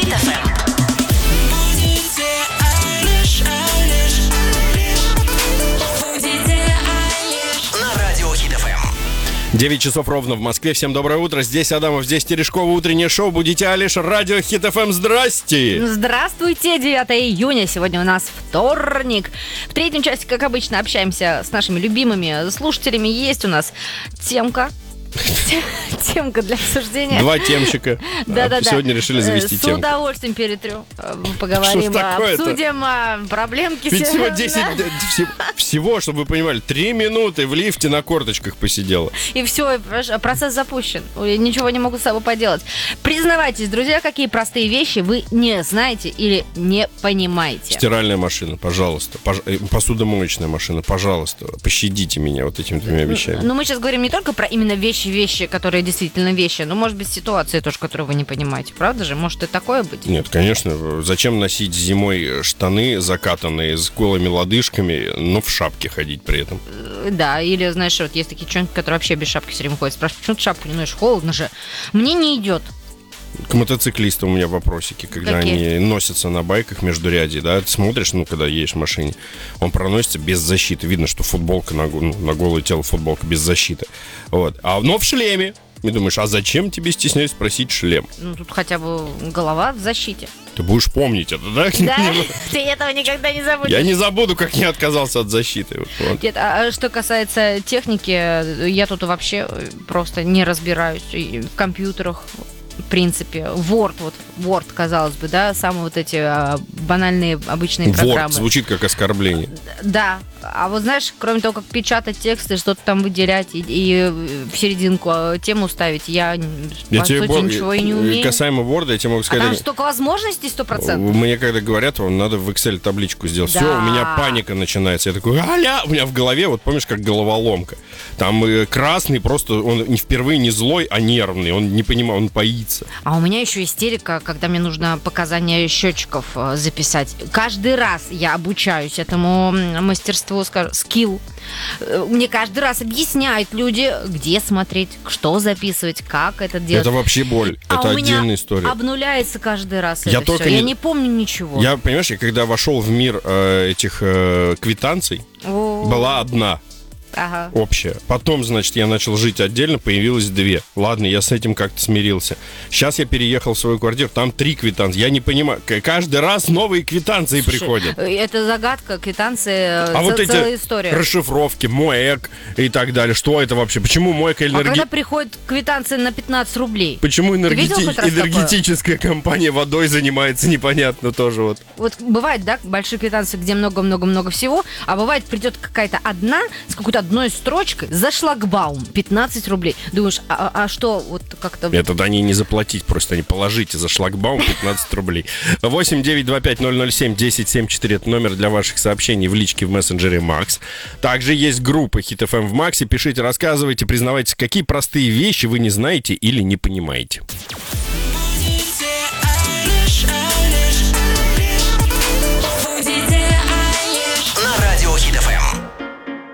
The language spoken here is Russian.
Hit FM. 9 часов ровно в Москве. Всем доброе утро. Здесь Адамов, здесь Терешкова. Утреннее шоу «Будите Алиш». Радио Hit FM. Здрасте! Здравствуйте. 9 июня. Сегодня у нас вторник. В третьем части, как обычно, общаемся с нашими любимыми слушателями. Есть у нас темка. Темка для обсуждения. Два темщика. Да. Сегодня решили завести темку. С удовольствием перетрю. Поговорим, обсудим проблемки. Ведь всего 10, всего, чтобы вы понимали, 3 минуты в лифте на корточках посидела. И все, процесс запущен. Ничего не могу с собой поделать. Признавайтесь, друзья, какие простые вещи вы не знаете или не понимаете. Стиральная машина, пожалуйста. Посудомоечная машина, пожалуйста. Пощадите меня вот этими двумя вещами. Но мы сейчас говорим не только про именно вещи, которые действительно вещи, но, может быть, ситуация тоже, которую вы не понимаете. Правда же? Может и такое быть? Нет, конечно. Зачем носить зимой штаны закатанные с голыми лодыжками, но в шапке ходить при этом? Да, или, знаешь, вот есть такие девчонки, которые вообще без шапки все время ходят. Спрашивают, почему ты шапку не носишь? Холодно же. Мне не идет. К мотоциклистам у меня вопросики, когда они носятся на байках междурядье, да, ты смотришь, когда едешь в машине, он проносится без защиты, видно, что футболка на голое тело, футболка без защиты, вот, но в шлеме, и думаешь, а зачем тебе, стесняюсь спросить, шлем? Ну, тут хотя бы голова в защите. Ты будешь помнить это, да? Да, ты этого никогда не забудешь. Я не забуду, как я отказался от защиты. Вот. Нет, а что касается техники, я тут вообще просто не разбираюсь в компьютерах. В принципе, Word, казалось бы, да, самые вот эти банальные обычные программы. Word звучит как оскорбление. Да, а вот знаешь, кроме того, как печатать тексты, что-то там выделять и в серединку тему ставить, я по сути ничего и не умею. Касаемо Word, я тебе могу сказать... А там столько возможностей 100%. Мне когда говорят, вам надо в Excel табличку сделать. Да. Все, у меня паника начинается. Я такой, у меня в голове, вот помнишь, как головоломка. Там красный просто, он впервые не злой, а нервный. Он не понимает, он боится. А у меня еще истерика, когда мне нужно показания счетчиков записать. Каждый раз я обучаюсь этому мастерству, скилл. Мне каждый раз объясняют люди, где смотреть, что записывать, как это делать. Это вообще боль. Это отдельная история. Обнуляется каждый раз это все. Я не помню ничего. Я, понимаешь, когда вошел в мир этих квитанций, была одна. Ага. Общая. Потом, значит, я начал жить отдельно, появилось 2. Ладно, я с этим как-то смирился. Сейчас я переехал в свою квартиру, там 3 квитанции. Я не понимаю, каждый раз новые квитанции приходят. Это загадка, квитанции, вот целая эти история. Расшифровки, МОЭК и так далее. Что это вообще? Почему МОЭК и когда приходит квитанция на 15 рублей? Почему энергетическая компания водой занимается, непонятно тоже вот. Вот бывает, да, большие квитанции, где много-много-много всего, а бывает, придет какая-то одна с какой-то одной строчкой за шлагбаум 15 рублей. Думаешь, а что вот как-то... Это они не заплатить, просто они положите за шлагбаум 15 рублей. 8-925-007-1074 это номер для ваших сообщений в личке в мессенджере Макс. Также есть группа Hit FM в Максе. Пишите, рассказывайте, признавайтесь, какие простые вещи вы не знаете или не понимаете.